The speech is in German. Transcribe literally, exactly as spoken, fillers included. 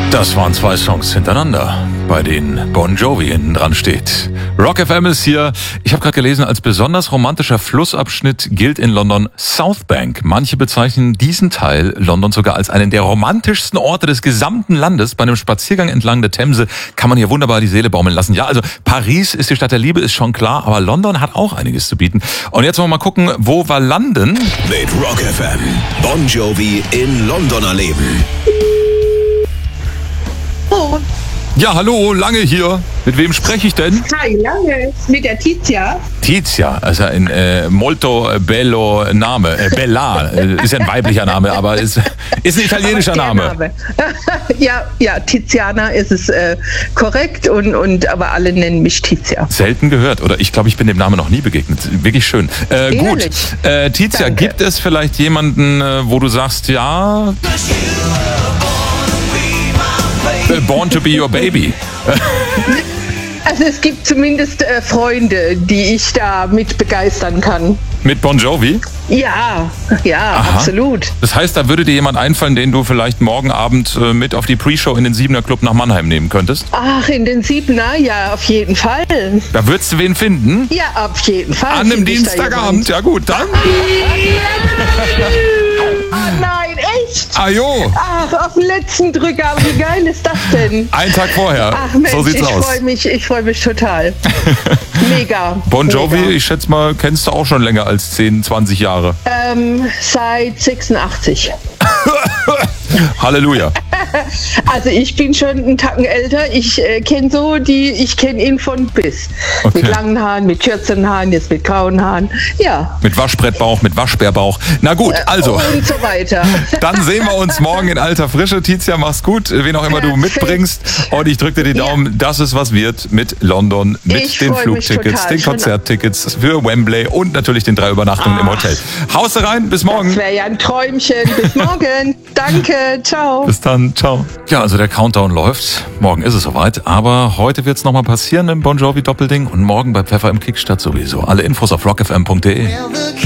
Das waren zwei Songs hintereinander, bei denen Bon Jovi hinten dran steht. Rock F M ist hier. Ich habe gerade gelesen, als besonders romantischer Flussabschnitt gilt in London South Bank. Manche bezeichnen diesen Teil London sogar als einen der romantischsten Orte des gesamten Landes. Bei einem Spaziergang entlang der Themse kann man hier wunderbar die Seele baumeln lassen. Ja, also Paris ist die Stadt der Liebe, ist schon klar, aber London hat auch einiges zu bieten. Und jetzt wollen wir mal gucken, wo wir landen. Mit Rock F M. Bon Jovi in London erleben. Oh. Ja, hallo, Lange hier. Mit wem spreche ich denn? Hi, Lange. Mit der Tizia. Tizia, also ein äh, molto bello Name. Äh, Bella, äh, ist ja ein weiblicher Name, aber ist, ist ein italienischer Name. Name. ja, ja, Tiziana ist es äh, korrekt, und, und aber alle nennen mich Tizia. Selten gehört, oder ich glaube, ich bin dem Namen noch nie begegnet. Wirklich schön. Äh, gut, äh, Tizia, Danke. Gibt es vielleicht jemanden, äh, wo du sagst, ja... Born to be your baby. Also es gibt zumindest äh, Freunde, die ich da mit begeistern kann. Mit Bon Jovi? Ja, ja, Aha. absolut. Das heißt, da würde dir jemand einfallen, den du vielleicht morgen Abend äh, mit auf die Pre-Show in den Siebener Club nach Mannheim nehmen könntest? Ach, in den Siebener? Ja, auf jeden Fall. Da würdest du wen finden? Ja, auf jeden Fall. An einem Dienstagabend? Ja gut, dann. Ah, nein, echt? Ah jo. Ach, auf den letzten Drücker. Wie geil ist das denn? Einen Tag vorher. Ach Mensch, so sieht's ich aus. freue mich, ich freue mich total. Mega. Bon Jovi, Mega. Ich schätze mal, kennst du auch schon länger als zehn, zwanzig Jahre. Ähm, seit sechsundachtzig. Halleluja. Also ich bin schon einen Tacken älter. Ich äh, kenne so die, ich kenne ihn von bis. Okay. Mit langen Haaren, mit kürzeren Haaren, jetzt mit grauen Haaren. Ja. Mit Waschbrettbauch, mit Waschbärbauch. Na gut, also. Und so weiter. Dann sehen wir uns morgen in alter Frische. Tizia, mach's gut, wen auch immer du mitbringst. Und ich drücke dir die Daumen, ja. dass es was wird mit London, mit ich den Flugtickets, den Konzerttickets für Wembley und natürlich den drei Übernachtungen Ach. im Hotel. Haust rein, bis morgen. Das wäre ja ein Träumchen. Bis morgen. Danke, ciao. Bis dann, ciao. Ja, also der Countdown läuft. Morgen ist es soweit. Aber heute wird's nochmal passieren im Bon Jovi Doppelding und morgen bei Pfeffer im Kickstadt sowieso. Alle Infos auf rock f m punkt d e.